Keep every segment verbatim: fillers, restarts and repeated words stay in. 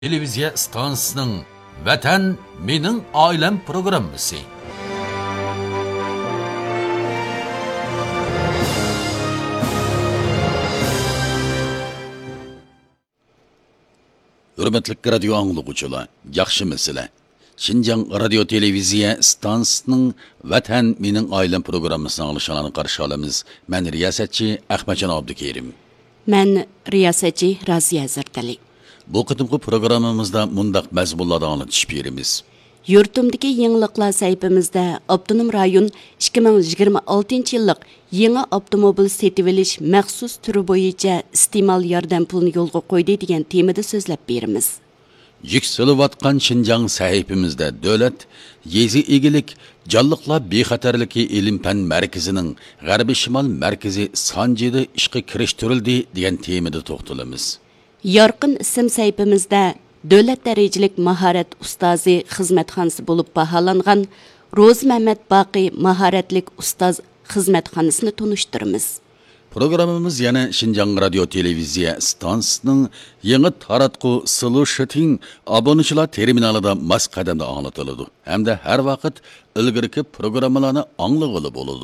Televiziya stansiyasining Vatan mening oilam programmasi. Hürmetli radio anglaguvchilar, yaxshimisizlar? Şinjan radio televiziya stansiyasining Vatan mening oilam programmasini anglashini qarshi olamiz. Men riyosatchi Ahmadjon Abdukerim. Men riyosatchi Raziya Zardali. Bu qitimqi programmamizda mundaq mazmunlarni anlatishib beramiz. Yurtimdagi yangiliklar sayfimizda Avtonom rayon ikki ming yigirma oltinchi yillik yangi avtomobil setib olish maxsus turi bo'yicha iste'mol yordam pulini yo'lga qo'ydi degan temada so'zlab beramiz. Yükseливatqan Şinjan sayfimizda davlat yezi egilik Jalliqlar bexatarligi ilm-fan markazining G'arbiy Shimol markazi Sanjida ishga kirishtirildi degan temada to'xtalamiz. Yorqin ism sayfimizda davlat darajalik mahorat ustozi xizmatxonasi bo'lib baholangan Ro'z Mahmad Boqiy mahoratlik ustoz xizmatxonasini tunishtiramiz. Programmamiz yana Şinjan radio televiziya stansiyasining yangi taratqu solution obunachilar terminalida mas qadamda anglatiladi. Hamda har vaqt ilgirki programmalarni anglag'ili bo'ladi.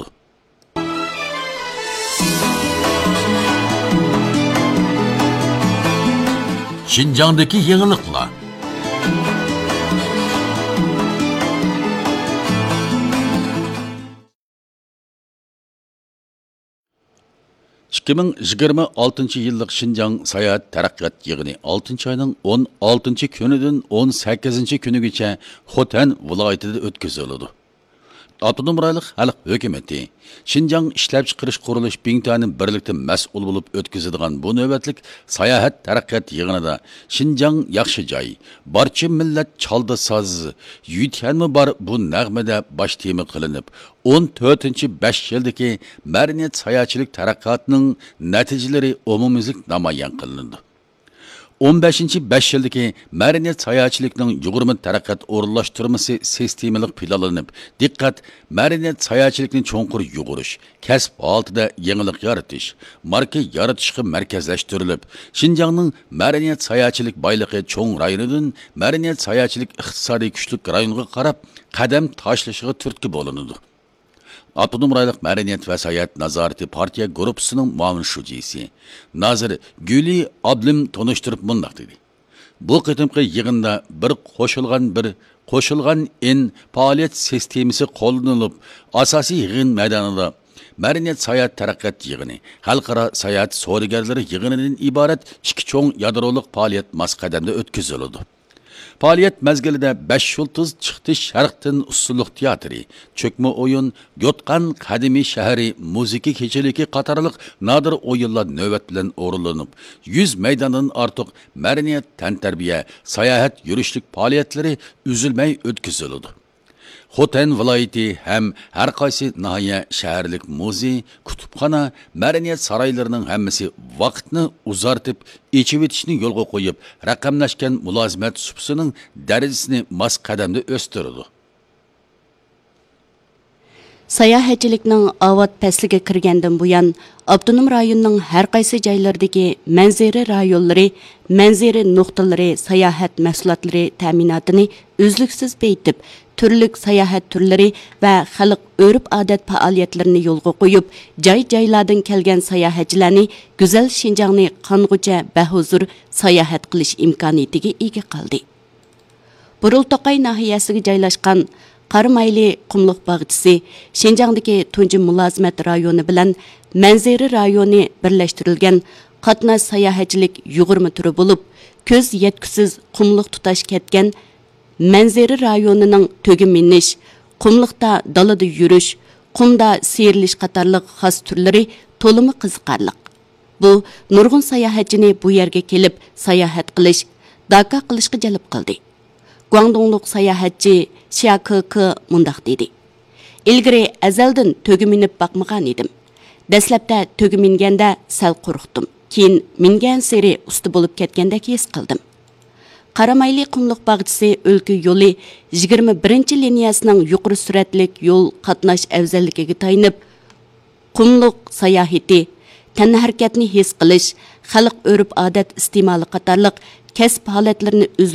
Şinjandagi yangiliklar. ikki ming yigirma oltinchi yillik Şinjan sayohat taraqqiyot yig'ini oltinchi oyning o'n oltinchi kunidan o'n sakkizinchi kunigacha Xotan viloyatida o'tkaziladi. Avtonom rayonlik xalq hukumati Şinjan ishlab chiqarish qurilish bintani birlikda mas'ul bo'lib o'tkazadigan bu navbatlik sayohat taraqqiyot yig'inida Şinjan yaxshi joy, barcha millat chalda soz, yutganmi bor bu nag'mada bosh tema qilinib, o'n to'rtinchi besh yildagi madaniyat sayohatchilik taraqqiyotining natijalari umumiylik namoyon qilindi. o'n beshinchi besh yildagi madaniyat sayohatchilikning yigirma taraqqiyot o'rinlashtirmasi sistemalik planlanib, diqqat madaniyat sayohatchilikni cho'nqur yug'urish, kasb holatida yangilik yaratish, marka yaratishga markazlashtirilib, Şinjanning madaniyat sayohatchilik boyligi cho'ng rayonidan madaniyat sayohatchilik iqtisodiy kuchli rayonga qarab qadam tashlashiga turtki bo'linadi. Avtonom rayonlik madaniyat va sayohat nazorati partiya guruhisining muavin shujisi Nazir Guli Ablim tonishtirib mundaq dedi. Bu qitimqi yig'inda bir qo'shilgan bir qo'shilgan in faoliyat sistemasi qo'llanilib, asosiy yig'in maydonida madaniyat sayohat taraqqiyot yig'ini, xalqaro sayohat savdogarlari yig'inidan iborat ikki cho'ng yadroliq faoliyat masqadamda o'tkaziladi. Faoliyat mezgilida besh yulduz chiqdi sharqdan usulluq teatri, cho'kma o'yin, Yotqan qadimiy shahri, musiqa kechaligi qatorliq nadir o'yinlar navbat bilan o'rinlanib, yuz maydondan ortiq madaniyat, tantarbiya, sayohat, yurishlik faoliyatlari uzilmay o'tkaziladi. Xotan viloyati ham har qaysi nahiya shaharlik muzey, kutubxona, madaniyat saroylarining hammasi vaqtni uzartib, echib etishni yo'lga qo'yib, raqamlashgan mulozimat supsining darajasini mas qadamda o'stirdi. Sayohatchilikning avod pasliga kirgandan buyon avtonom rayonning har qaysi joylaridagi manzara rayonlari, manzara nuqtalari, sayohat mahsulotlari ta'minotini uzluksiz beytib, turli sayohat turlari va xalq urf-odat faoliyatlarini yo'lga qo'yib, joy-joylardan kelgan sayohatchilarni go'zal Şinjanni qong'ucha bahuzur sayohat qilish imkoniyatiga ega qildi. Burultoqay nahiyasiga joylashgan Qarimayli qumluq bog'chisi Şinjandagi tunji mulozimat rayoni bilan manzara rayoni birlashtirilgan qatnash sayohatchilik yigirma turi bo'lib, ko'z yetkusiz qumluq tutash ketgan manzara rayonining tugiminish, qumliqda dalada yurish, qumda seyrilish qatorliq xos turlari to'limi qiziqarli. Bu nurg'un sayohatchini bu yerga kelib sayohat qilish, daka qilishga jalb qildi. Guangdonglik sayohatchi Xia Ke mundaq dedi. Ilgari azaldan to'gi minib baqmagan edim. Dastlabda to'gi minganda sal qo'rqdim. Keyin mingan seri usti bo'lib ketgandek his qildim. Qarimayli qumluq bog'chisi o'lka yo'li yigirma birinchi liniyasining yuqori suratlik yo'l qatnash afzalligiga tayinib, qumluq sayohati tənhərəkətni his qilish, xalq örf odat iste'moli qatorliq kasb holatlarini